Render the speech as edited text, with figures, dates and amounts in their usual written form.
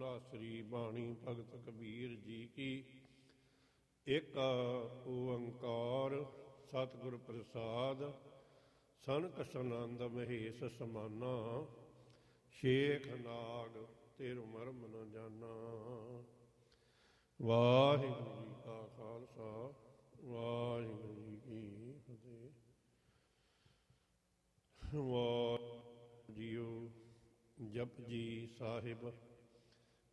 ਸ੍ਰੀ ਬਾਣੀ ਭਗਤ ਕਬੀਰ ਜੀ ਕੀ। ਇੱਕ ਓੰਕਾਰ ਸਤਿਗੁਰ ਪ੍ਰਸਾਦ। ਸਨਕ ਸਨੰਦ ਮਹੇਸ਼ ਸਮਾਨਾ, ਸ਼ੇਖ ਨਾਗ ਤਿਰੁ ਮਰਮ ਨ ਜਾਨਾ। ਵਾਹਿਗੁਰੂ ਜੀ ਕਾ ਖਾਲਸਾ, ਵਾਹਿਗੁਰੂ ਜੀ ਕੀ ਫਤਿਹ। ਵਾਹਿਗੁਰੂ ਜੀਓ। ਜਪਜੀ ਸਾਹਿਬ